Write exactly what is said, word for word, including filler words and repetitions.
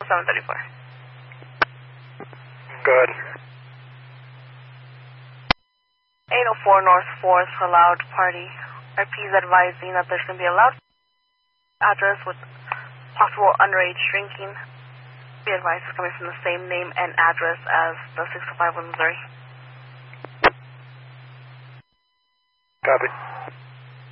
seven thirty-four. Good. eight oh four North fourth for loud party. R P is advising that there's going to be a loud address with possible underage drinking. Be advised is coming from the same name and address as the six oh five one Missouri. Copy.